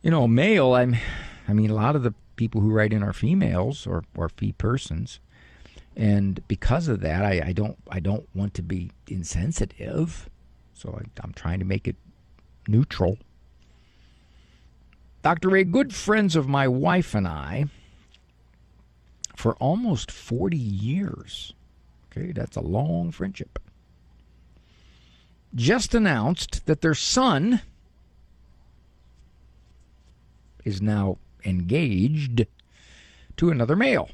Male, I mean, a lot of the people who write in are females or fee persons. And because of that, I don't want to be insensitive. So I'm trying to make it neutral. Dr. Ray, good friends of my wife and I for almost 40 years. Okay, that's a long friendship. Just announced that their son is now engaged to another male.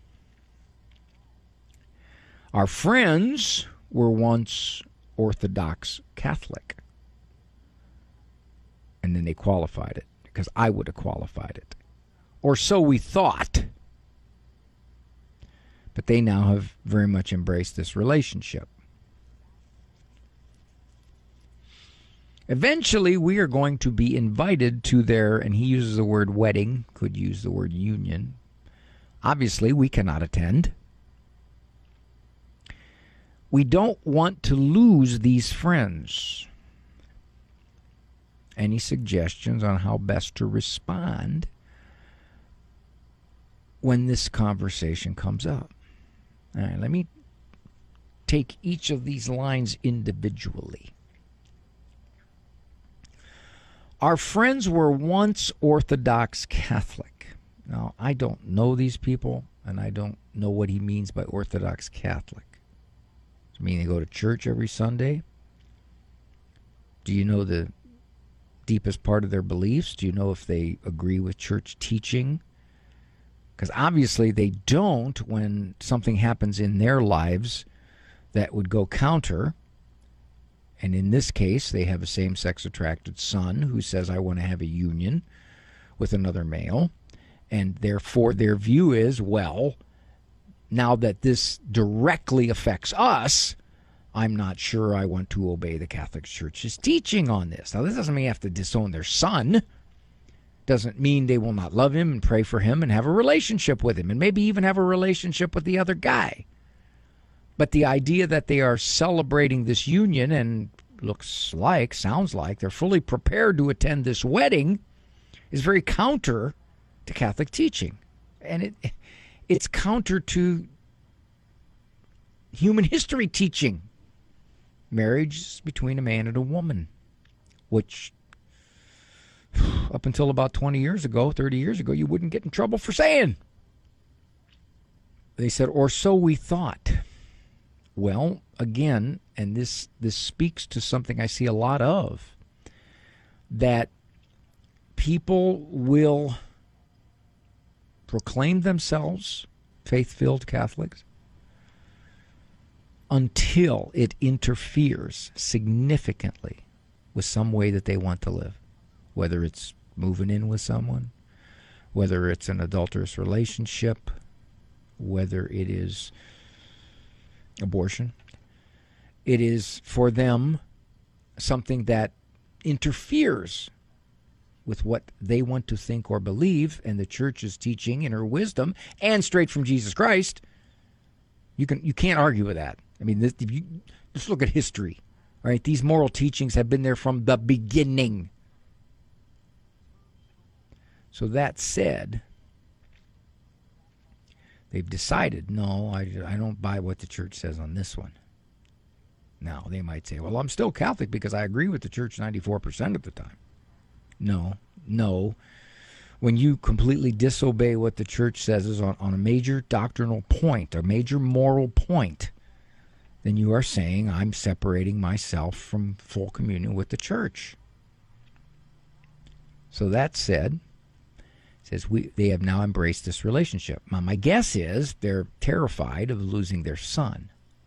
Our friends were once Orthodox Catholic. And then they qualified it, because I would have qualified it. Or so we thought. But they now have very much embraced this relationship. Eventually, we are going to be invited to their, and he uses the word wedding, could use the word union. Obviously, we cannot attend. We don't want to lose these friends. Any suggestions on how best to respond when this conversation comes up? All right, let me take each of these lines individually. Our friends were once Orthodox Catholic. Now, I don't know these people, and I don't know what he means by Orthodox Catholic. Does it mean they go to church every Sunday? Do you know the deepest part of their beliefs? Do you know if they agree with church teaching? Because obviously they don't when something happens in their lives that would go counter. And in this case, they have a same-sex attracted son who says, I want to have a union with another male. And therefore their view is, well, now that this directly affects us, I'm not sure I want to obey the Catholic Church's teaching on this. Now, this doesn't mean you have to disown their son. Doesn't mean they will not love him and pray for him and have a relationship with him and maybe even have a relationship with the other guy. But the idea that they are celebrating this union and sounds like they're fully prepared to attend this wedding is very counter to Catholic teaching. And it's counter to human history teaching. Marriage is between a man and a woman, which up until about 20 years ago, 30 years ago, you wouldn't get in trouble for saying. They said, or so we thought. Well, again, and this speaks to something I see a lot of, that people will proclaim themselves faith-filled Catholics until it interferes significantly with some way that they want to live, whether it's moving in with someone, whether it's an adulterous relationship, whether it is abortion. It is for them something that interferes with what they want to think or believe, and the church is teaching in her wisdom and straight from Jesus Christ. You can't argue with that. I mean, just look at history, right? These moral teachings have been there from the beginning. So that said, they've decided, no, I don't buy what the church says on this one. Now, they might say, well, I'm still Catholic because I agree with the church 94% of the time. No. When you completely disobey what the church says is on a major doctrinal point, a major moral point, then you are saying I'm separating myself from full communion with the church. So that said, says they have now embraced this relationship. Now, my guess is they're terrified of losing their son,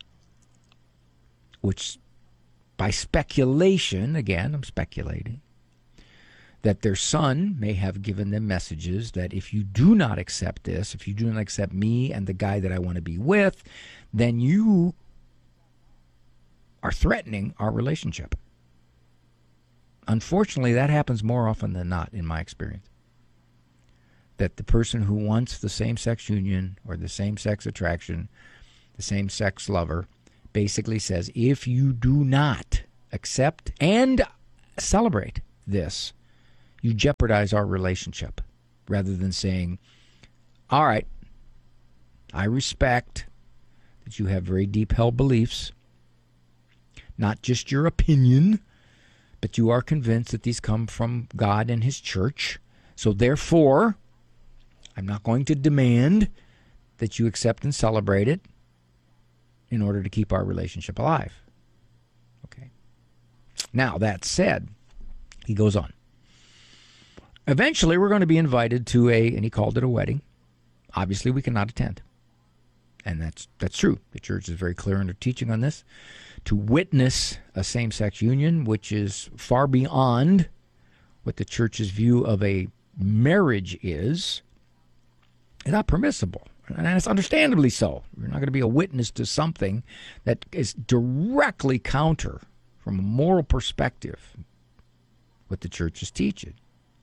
which by speculation, again, I'm speculating, that their son may have given them messages that if you do not accept this, if you do not accept me and the guy that I want to be with, then you are threatening our relationship. Unfortunately, that happens more often than not in my experience. That the person who wants the same-sex union or the same-sex attraction, the same-sex lover, basically says, if you do not accept and celebrate this, you jeopardize our relationship rather than saying, all right, I respect that you have very deep held beliefs, not just your opinion, but you are convinced that these come from God and His church. So therefore, I'm not going to demand that you accept and celebrate it in order to keep our relationship alive. Okay. Now, that said, he goes on. Eventually, we're going to be invited to and he called it a wedding. Obviously, we cannot attend. And that's true. The church is very clear in their teaching on this. To witness a same-sex union, which is far beyond what the church's view of a marriage is not permissible. And it's understandably so. You're not going to be a witness to something that is directly counter, from a moral perspective, what the church is teaching.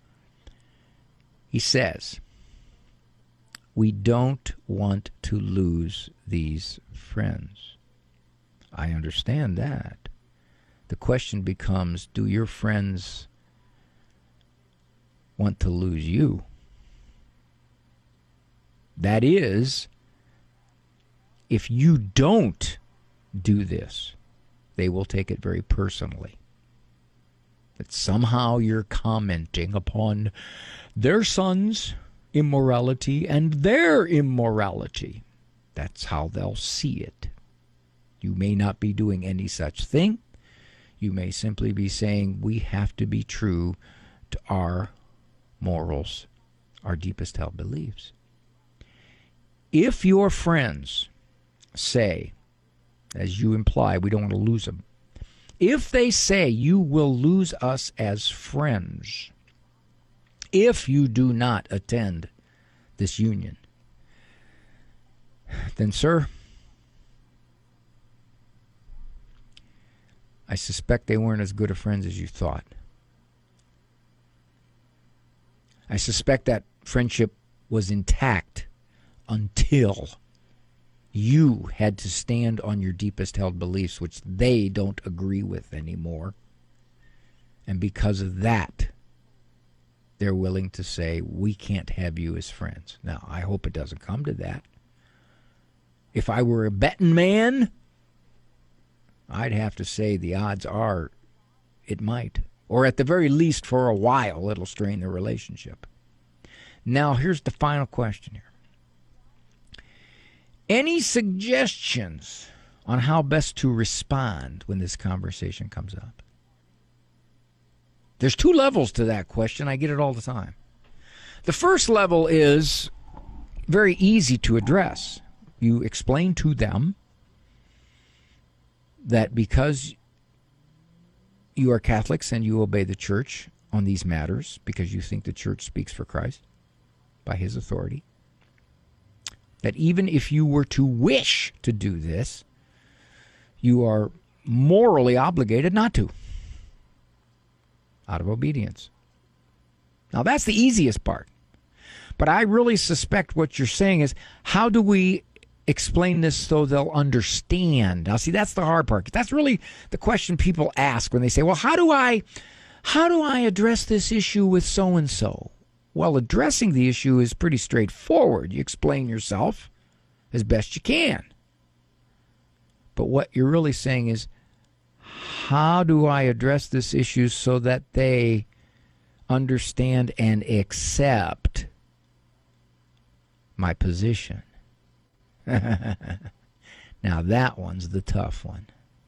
He says, we don't want to lose these friends. I understand that. The question becomes, do your friends want to lose you? That is, if you don't do this, they will take it very personally. That somehow you're commenting upon their son's immorality and their immorality. That's how they'll see it. You may not be doing any such thing. You may simply be saying, we have to be true to our morals, our deepest held beliefs. If your friends say, as you imply, we don't want to lose them, if they say you will lose us as friends if you do not attend this union, then, sir, I suspect they weren't as good of friends as you thought. I suspect that friendship was intact until you had to stand on your deepest held beliefs, which they don't agree with anymore. And because of that, they're willing to say, we can't have you as friends. Now, I hope it doesn't come to that. If I were a betting man, I'd have to say the odds are it might. Or at the very least, for a while, it'll strain the relationship. Now, here's the final question here. Any suggestions on how best to respond when this conversation comes up? There's two levels to that question. I get it all the time. The first level is very easy to address. You explain to them that because you are Catholics and you obey the church on these matters, because you think the church speaks for Christ by his authority, that even if you were to wish to do this, you are morally obligated not to, out of obedience. Now, that's the easiest part. But I really suspect what you're saying is, how do we explain this so they'll understand? Now, see, that's the hard part. That's really the question people ask when they say, well, how do I address this issue with so-and-so? Well, addressing the issue is pretty straightforward. You explain yourself as best you can. But what you're really saying is, how do I address this issue so that they understand and accept my position? Now, that one's the tough one.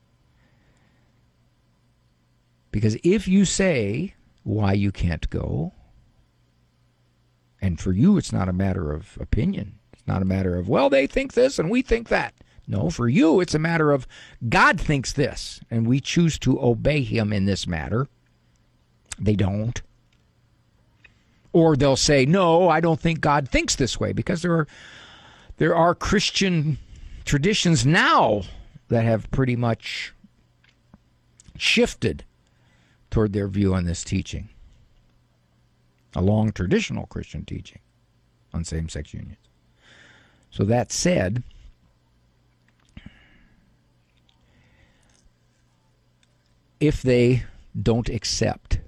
Because if you say why you can't go, and for you, it's not a matter of opinion. It's not a matter of, well, they think this and we think that. No, for you, it's a matter of God thinks this, and we choose to obey him in this matter. They don't. Or they'll say, no, I don't think God thinks this way, because there are Christian traditions now that have pretty much shifted toward their view on this teaching. A long traditional Christian teaching on same-sex unions. So that said, if they don't accept